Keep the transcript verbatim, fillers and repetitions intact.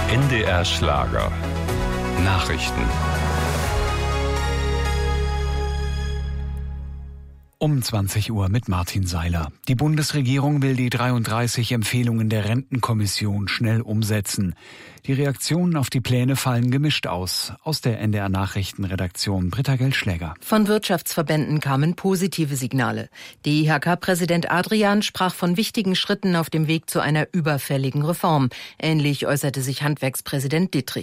N D R Schlager. Nachrichten. Um zwanzig Uhr mit Martin Seiler. Die Bundesregierung will die dreiunddreißig Empfehlungen der Rentenkommission schnell umsetzen. Die Reaktionen auf die Pläne fallen gemischt aus. Aus der N D R Nachrichtenredaktion Britta Geldschläger. Von Wirtschaftsverbänden kamen positive Signale. D I H K-Präsident Adrian sprach von wichtigen Schritten auf dem Weg zu einer überfälligen Reform. Ähnlich äußerte sich Handwerkspräsident Dittrich.